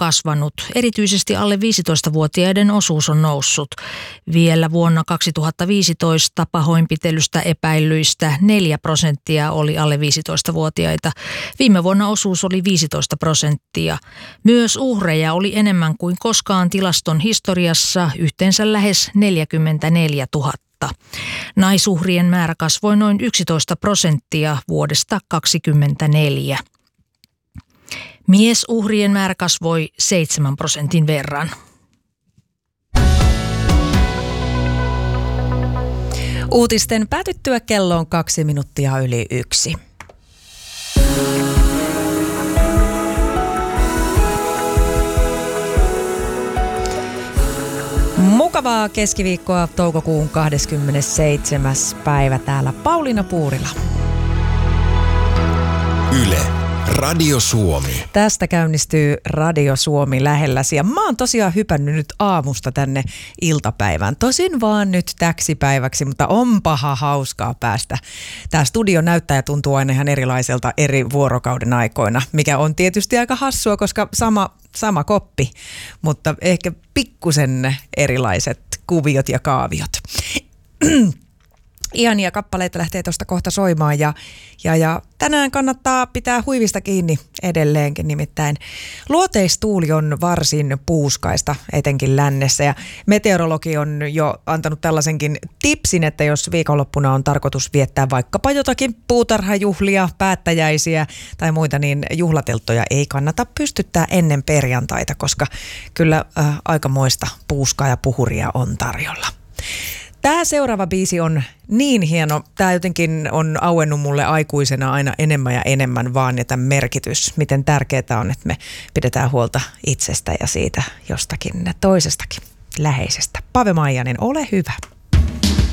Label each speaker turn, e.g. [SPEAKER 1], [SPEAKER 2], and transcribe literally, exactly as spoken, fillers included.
[SPEAKER 1] kasvanut. Erityisesti alle viisitoistavuotiaiden osuus on noussut. Vielä vuonna kaksituhattaviisitoista pahoinpitelystä epäillyistä neljä prosenttia oli alle viisitoistavuotiaita. Viime vuonna osuus oli viisitoista prosenttia. Myös uhreja oli enemmän kuin koskaan tilaston historiassa, yhteensä lähes neljäkymmentäneljätuhatta. Naisuhrien määrä kasvoi noin yksitoista prosenttia vuodesta kaksikymmentäneljä. Miesuhrien määrä kasvoi seitsemän prosentin verran.
[SPEAKER 2] Uutisten päätyttyä kello on kaksi minuuttia yli yksi. Mukavaa keskiviikkoa, toukokuun kahdeskymmenesseitsemäs päivä, täällä Pauliina Puurila.
[SPEAKER 3] Yle, Radio Suomi.
[SPEAKER 2] Tästä käynnistyy Radio Suomi lähelläsi ja mä oon tosiaan hypännyt nyt aamusta tänne iltapäivään. Tosin vaan nyt täksi päiväksi, mutta onpaha hauskaa päästä. Tää studio näyttää ja tuntuu aina ihan erilaiselta eri vuorokauden aikoina, mikä on tietysti aika hassua, koska sama, sama koppi, mutta ehkä pikkusen erilaiset kuviot ja kaaviot. Ihania kappaleita lähtee tuosta kohta soimaan ja, ja, ja tänään kannattaa pitää huivista kiinni edelleenkin, nimittäin luoteistuuli on varsin puuskaista, etenkin lännessä, ja meteorologi on jo antanut tällaisenkin tipsin, että jos viikonloppuna on tarkoitus viettää vaikkapa jotakin puutarhajuhlia, päättäjäisiä tai muita, niin juhlatelttoja ei kannata pystyttää ennen perjantaita, koska kyllä äh, aikamoista puuskaa ja puhuria on tarjolla. Tämä seuraava biisi on niin hieno. Tämä jotenkin on auennut mulle aikuisena aina enemmän ja enemmän vaan, ja tämän merkitys, miten tärkeää on, että me pidetään huolta itsestä ja siitä jostakin toisestakin läheisestä. Pave Maijanen, ole hyvä.